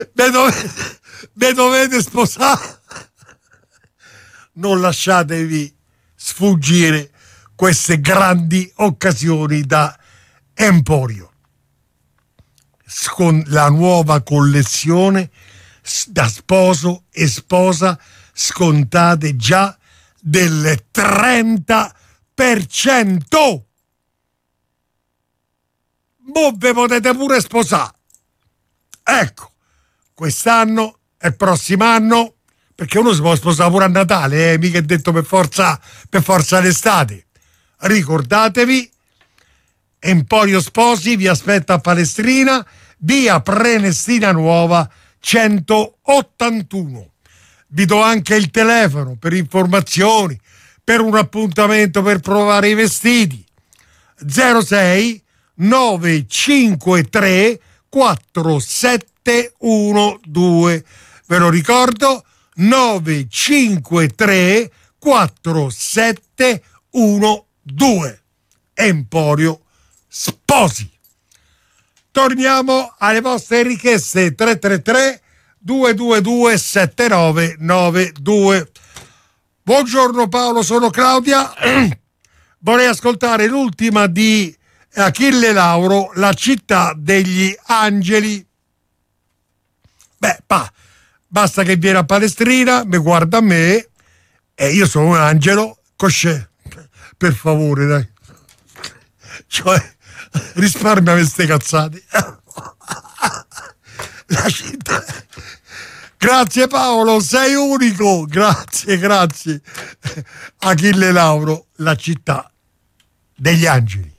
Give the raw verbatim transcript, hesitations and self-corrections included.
Me dovete, me dovete sposare. Non lasciatevi sfuggire queste grandi occasioni da Emporio. Con la nuova collezione da sposo e sposa scontate già del trenta per cento. Mo ve potete pure sposare. Ecco, quest'anno e prossimo anno, perché uno si può sposare pure a Natale, eh? Mica è detto per forza, per forza l'estate. Ricordatevi, Emporio Sposi vi aspetta a Palestrina, via Prenestina Nuova centottantuno. Vi do anche il telefono per informazioni, per un appuntamento per provare i vestiti. zero sei nove cinque tre quattro sette uno due. Ve lo ricordo, nove cinque tre quattro sette uno due. Emporio Sposi. Torniamo alle vostre richieste. Tre tre tre due due due sette nove nove due. Buongiorno Paolo, sono Claudia. Vorrei ascoltare l'ultima di Achille Lauro, La città degli angeli. Beh, pa, basta che viene a Palestrina, mi guarda a me e io sono un angelo, cos'è? Per favore, dai. Cioè, risparmia queste cazzate. La città. Grazie Paolo, sei unico. Grazie, grazie. Achille Lauro, La città degli angeli.